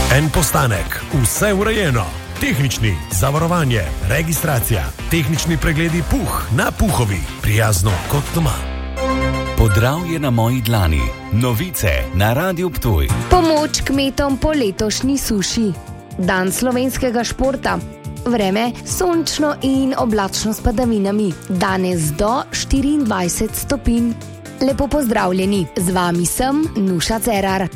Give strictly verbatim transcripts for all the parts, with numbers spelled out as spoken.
En postanek, vse urejeno. Tehnični, zavarovanje, registracija, tehnični pregledi Puh na Puhovi, prijazno kot doma. Podravje na moji dlani, novice na Radiu Ptuj. Pomoč kmetom po letošnji suši. Dan slovenskega športa. Vreme sončno in oblačno s padavinami. Danes do štiriindvajset stopinj. Lepo pozdravljeni, z vami sem Nuša Cerar.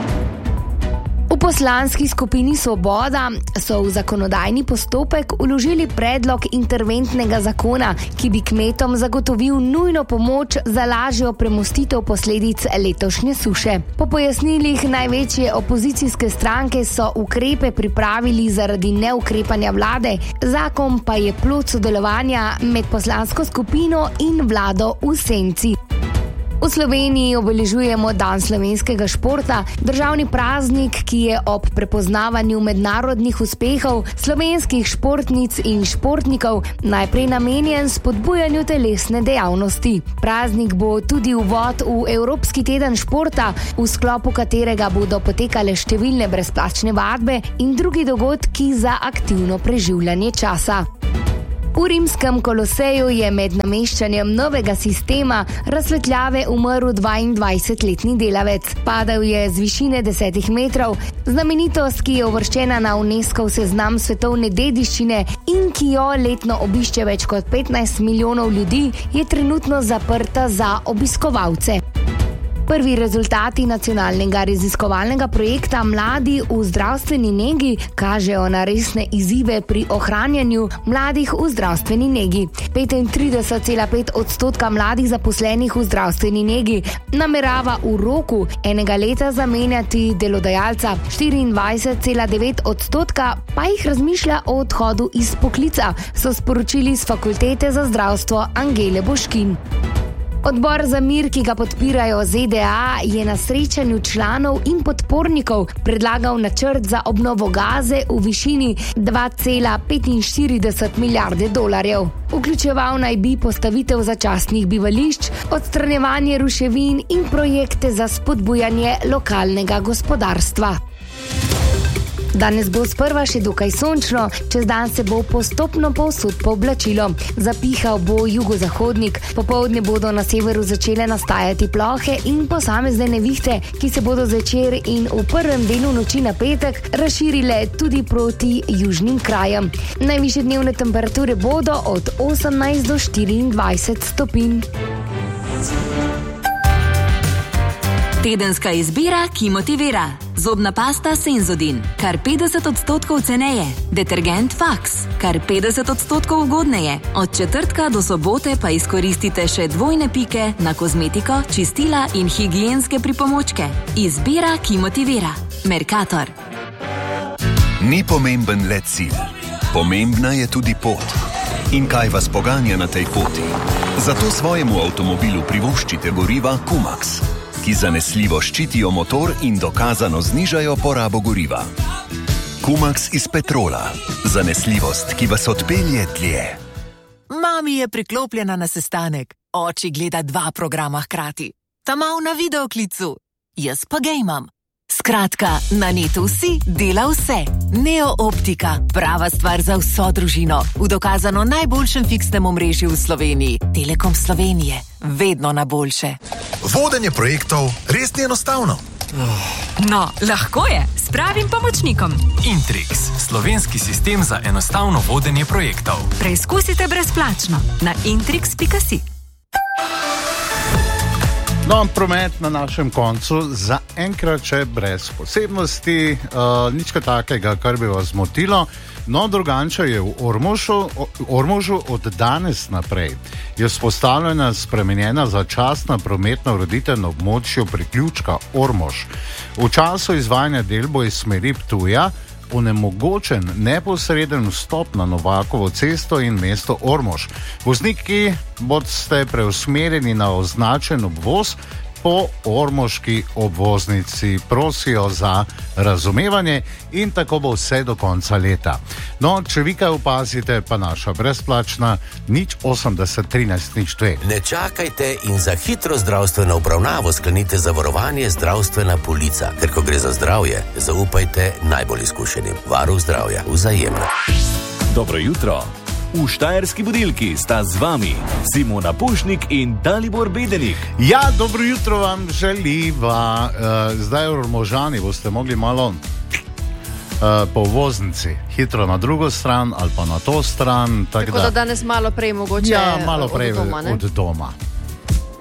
V poslanski skupini Svoboda so v zakonodajni postopek vložili predlog interventnega zakona, ki bi kmetom zagotovil nujno pomoč za lažjo premostitev posledic letošnje suše. Po pojasnilih največje opozicijske stranke so ukrepe pripravili zaradi neukrepanja vlade, zakon pa je plod sodelovanja med poslansko skupino in vlado v senci. V Sloveniji obeležujemo Dan slovenskega športa, državni praznik, ki je ob prepoznavanju mednarodnih uspehov slovenskih športnic in športnikov najprej namenjen spodbujanju telesne dejavnosti. Praznik bo tudi uvod v Evropski teden športa, v sklopu katerega bodo potekale številne brezplačne vadbe in drugi dogodki za aktivno preživljanje časa. V rimskem Koloseju je med nameščanjem novega sistema razsvetljave umrl dvaindvajsetletni delavec. Padal je z višine desetih metrov. Znamenitost, ki je uvrščena na UNESCOV seznam svetovne dediščine in ki jo letno obišče več kot petnajst milijonov ljudi, je trenutno zaprta za obiskovalce. Prvi rezultati nacionalnega raziskovalnega projekta Mladi v zdravstveni negi kažejo na resne izzive pri ohranjanju mladih v zdravstveni negi. petintrideset cela pet odstotka mladih zaposlenih v zdravstveni negi namerava v roku enega leta zamenjati delodajalca, štiriindvajset cela devet odstotka pa jih razmišlja o odhodu iz poklica, so sporočili s Fakultete za zdravstvo Angele Boškin. Odbor za mir, ki ga podpirajo Z D A, je na srečanju članov in podpornikov predlagal načrt za obnovo Gaze v višini dva cela petinštirideset milijarde dolarjev. Vključeval naj bi postavitev začasnih bivališč, odstranjevanje ruševin in projekte za spodbujanje lokalnega gospodarstva. Danes bo sprva še dokaj sončno, čez dan se bo postopno povsod pooblačilo. Zapihal bo jugozahodnik, popoldne bodo na severu začele nastajati plohe in posamezne nevihte, ki se bodo zvečer in v prvem delu noči na petek razširile tudi proti južnim krajem. Najvišje dnevne temperature bodo od osemnajst do štiriindvajset stopinj. Tedenska izbira, ki motivira. Zobna pasta Senzodin, kar petdeset odstotkov ceneje. Detergent Fax, kar petdeset odstotkov ugodneje. Od četrtka do sobote pa izkoristite še dvojne pike na kozmetiko, čistila in higienske pripomočke. Izbira, ki motivira. Mercator. Ni pomemben le cilj. Pomembna je tudi pot. In kaj vas poganja na tej poti? Zato svojemu avtomobilu privoščite goriva Kumax, ki zanesljivo ščitijo motor in dokazano znižajo porabo goriva. Kumax iz petrola. Zanesljivost, ki vas odpelje dlje. Mami je priklopljena na sestanek. Oči gleda dva programa hkrati. Ta mal na videoklicu. Jaz pa gejmam. Skratka, na netu vsi dela vse. Neo Optika, prava stvar za vso družino. V dokazano najboljšem fiksnem omrežju v Sloveniji. Telekom Slovenije. Vedno na boljše. Vodenje projektov res ni enostavno. No, lahko je, s pravim pomočnikom. Intrix, slovenski sistem za enostavno vodenje projektov. Preizkusite brezplačno na intrix pika si. No, promet na našem koncu za enkrat še brez posebnosti, uh, nič takega, kar bi vas zmotilo. No, drugače je v Ormožu, Ormožu od danes naprej je vzpostavljena spremenjena začasna prometna ureditev na območju priključka Ormož. V času izvajanja del bo iz smeri Ptuja onemogočen neposreden vstop na Novakovo cesto in mesto Ormož. Vozniki boste preusmerjeni na označen obvoz, po ormoški obvoznici prosijo za razumevanje in tako bo vse do konca leta. No, če vi kaj opazite, pa naša brezplačna nič osemdeset trinajst nič dve. Ne čakajte in za hitro zdravstveno obravnavo sklenite zavarovanje zdravstvena polica, ker ko gre za zdravje, zaupajte najbolj izkušenim. Varuh zdravja, Vzajemno. Dobro jutro. V Štajerski budilki sta z vami Simona Pušnik in Dalibor Bedenik. Ja, dobro jutro vam želiva. Uh, zdaj v Ormožani boste mogli malo uh, po voznici, hitro na drugo stran ali pa na to stran. Tak tako da, da danes malo prej mogoče ja, malo prej od doma. Od doma.